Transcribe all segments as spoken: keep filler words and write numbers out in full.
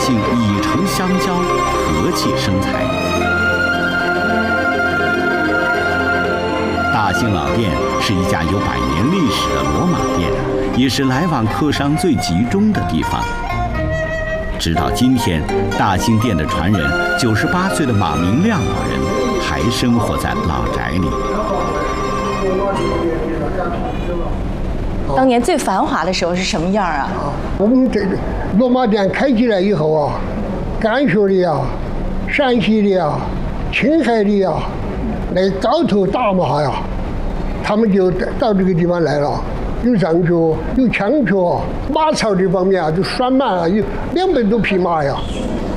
姓以诚相交，和气生财。大兴老店是一家有百年历史的罗马店，也是来往客商最集中的地方。直到今天，大兴店的传人九十八岁的马明亮老人还生活在老宅里。 当年最繁华的时候是什么样啊？ 我们这个罗马店开起来以后啊，甘肃的啊、陕西的啊、青海的啊，那高头大马呀，他们就到这个地方来了。有上车，有枪车，马槽这方面啊，就拴满了，有两百多匹马呀。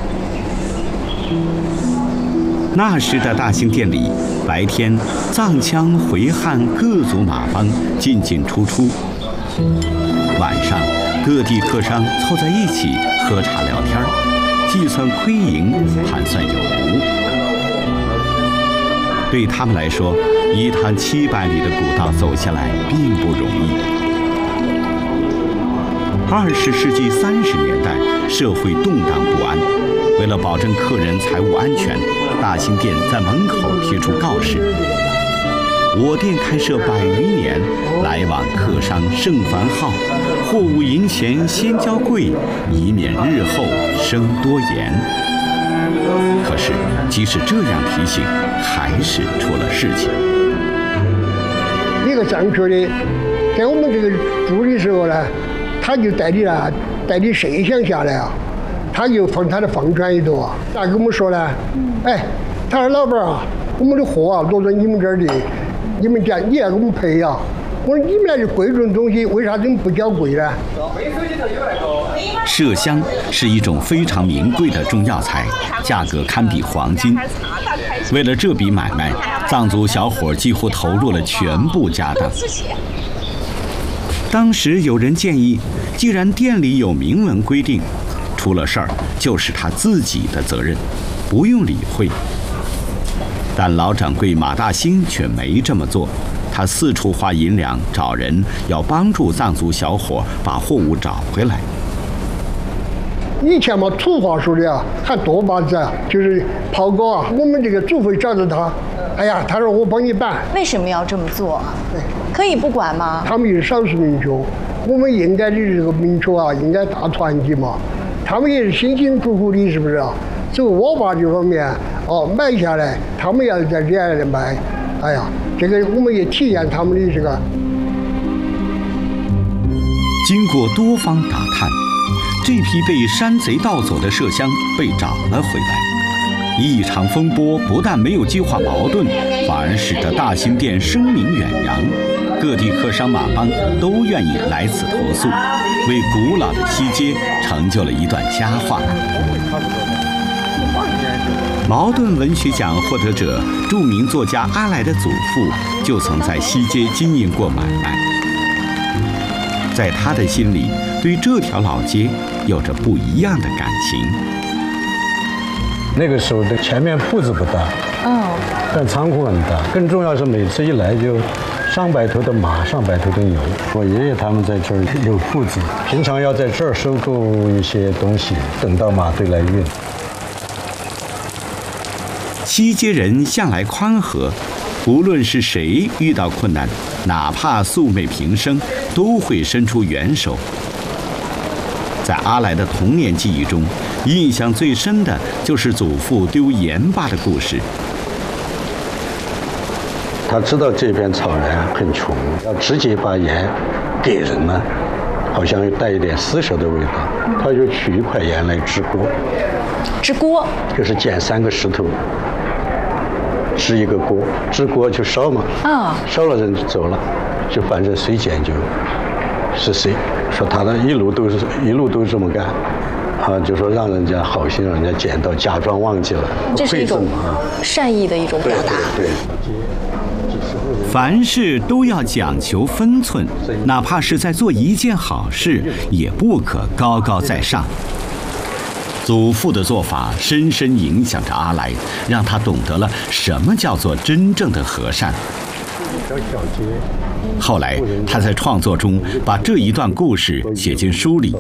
那时的大兴店里，白天藏羌回汉各族马帮进进出出，晚上各地客商凑在一起喝茶聊天，计算亏盈，盘算有无。对他们来说，一趟七百里的古道走下来并不容易。二十世纪三十年代，社会动荡不安，为了保证客人财物安全，大兴店在门口贴出告示：我店开设百余年，来往客商甚繁好，货物银钱先交贵，以免日后生多言。可是，即使这样提醒，还是出了事情。 一个上车的，在我们这个住的时候呢，他就带你啊，带你摄像下来啊，他就放他的放船里头啊。他跟我们说呢，哎，他说老板啊，我们的货啊落到你们这儿的，你们家你要给我们赔呀、啊。我说你们那是贵重的东西，为啥你们不交贵呢？ 麝香是一种非常名贵的中药材，价格堪比黄金。为了这笔买卖，藏族小伙几乎投入了全部家当。当时有人建议，既然店里有明文规定，出了事儿就是他自己的责任，不用理会。但老掌柜马大兴却没这么做，他四处花银两找人，要帮助藏族小伙把货物找回来。 以前嘛，土话说的啊，还多把子啊，就是袍哥啊，我们这个祖会找到他，哎呀，他说我帮你办。 为什么要这么做？可以不管吗？ 他们也是少数民族，我们应该的这个民族啊，应该大团结嘛。他们也是辛辛苦苦的，是不是啊？这个我把这方面哦买下来，他们要在这样来买，哎呀，这个我们也体验他们的这个。 经过多方打探，这批被山贼盗走的麝香被找了回来。一场风波不但没有激化矛盾，反而使得大兴店声名远扬，各地客商马帮都愿意来此投诉，为古老的西街成就了一段佳话。茅盾文学奖获得者、著名作家阿来的祖父就曾在西街经营过买卖，在他的心里，对这条老街有着不一样的感情。 那个时候的前面铺子不大， 嗯， 但仓库很大。更重要是每次一来就上百头的马，上百头的牛。我爷爷他们在这儿有铺子，平常要在这儿收购一些东西，等到马队来运。 西街人向来宽和，无论是谁遇到困难，哪怕素昧平生，都会伸出援手。在阿来的童年记忆中，印象最深的就是祖父丢盐巴的故事。 他知道这片草原很穷，要直接把盐给人呢，好像又带一点施舍的味道，他就取一块盐来支锅。 支锅就是捡三个石头，支一个锅，支锅就烧嘛。啊，烧了人就走了，就反正谁捡就是谁。说他的一路都是一路都这么干，啊，就说让人家好心让人家捡到，假装忘记了。 这是一种善意的一种表达。 对。对凡事都要讲求分寸，哪怕是在做一件好事，也不可高高在上。祖父的做法深深影响着阿来，让他懂得了什么叫做真正的和善。后来，他在创作中把这一段故事写进书里，